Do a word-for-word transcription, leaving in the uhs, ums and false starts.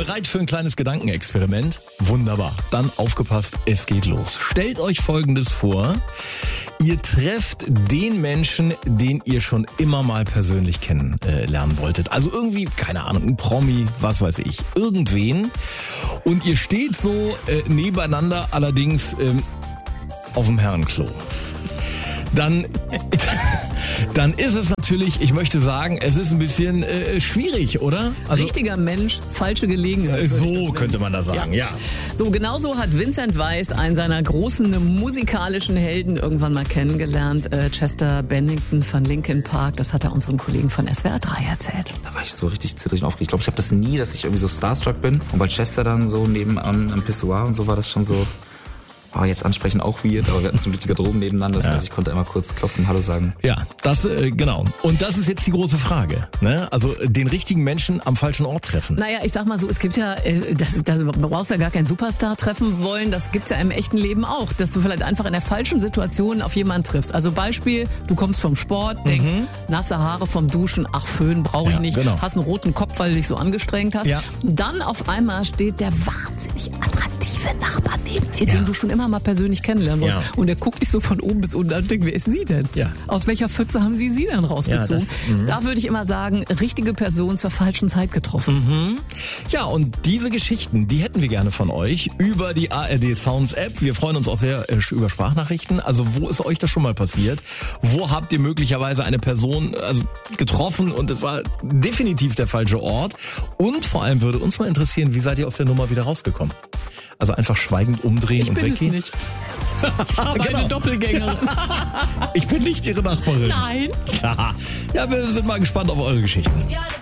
Bereit für ein kleines Gedankenexperiment? Wunderbar. Dann aufgepasst, es geht los. Stellt euch Folgendes vor. Ihr trefft den Menschen, den ihr schon immer mal persönlich kennenlernen wolltet. Also irgendwie, keine Ahnung, ein Promi, was weiß ich, irgendwen. Und ihr steht so äh, nebeneinander, allerdings ähm, auf dem Herrenklo. Dann, dann ist es natürlich, ich möchte sagen, es ist ein bisschen äh, schwierig, oder? Also, richtiger Mensch, falsche Gelegenheit. So könnte man das sagen, ja. ja. So, genauso hat Vincent Weiss einen seiner großen musikalischen Helden irgendwann mal kennengelernt. Äh, Chester Bennington von Linkin Park. Das hat er unseren Kollegen von S W R drei erzählt. Da war ich so richtig zittrig und aufgeregt. Ich glaube, ich habe das nie, dass ich irgendwie so starstruck bin. Und bei Chester dann so nebenan am Pissoir und so war das schon so... War jetzt ansprechen auch weird, aber wir hatten zum Glück die Garderoben nebeneinander, das ja. heißt, ich konnte einmal kurz klopfen, Hallo sagen. Ja, das, äh, genau. Und das ist jetzt die große Frage, ne? Also den richtigen Menschen am falschen Ort treffen. Naja, ich sag mal so, es gibt ja, das, das, du brauchst ja gar keinen Superstar treffen wollen, das gibt's ja im echten Leben auch, dass du vielleicht einfach in der falschen Situation auf jemanden triffst. Also Beispiel, du kommst vom Sport, denkst, mhm. nasse Haare vom Duschen, ach Föhn brauche ich ja, nicht, genau. hast einen roten Kopf, weil du dich so angestrengt hast. Ja. Dann auf einmal steht der wahnsinnig attraktive Nachbar neben dir, ja. den du schon immer mal persönlich kennenlernen wollt. Ja. Und er guckt dich so von oben bis unten an und denkt, wer ist sie denn? Ja. Aus welcher Pfütze haben sie sie denn rausgezogen? Ja, das, da würde ich immer sagen, richtige Person zur falschen Zeit getroffen. Mhm. Ja, und diese Geschichten, die hätten wir gerne von euch über die A R D Sounds App. Wir freuen uns auch sehr äh, über Sprachnachrichten. Also wo ist euch das schon mal passiert? Wo habt ihr möglicherweise eine Person also, getroffen und es war definitiv der falsche Ort? Und vor allem würde uns mal interessieren, wie seid ihr aus der Nummer wieder rausgekommen? Also einfach schweigend umdrehen ich und bin weggehen? Es nicht. Ich habe genau. eine Doppelgängerin. Ich bin nicht ihre Nachbarin. Nein. Ja, wir sind mal gespannt auf eure Geschichten.